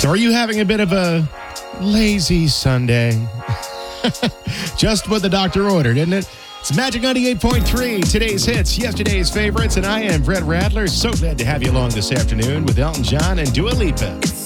So are you having a bit of a lazy Sunday? Just what the doctor ordered, isn't it? It's Magic 98.3, today's hits, yesterday's favorites, and I am Brett Radler. So glad to have you along this afternoon with Elton John and Dua Lipa.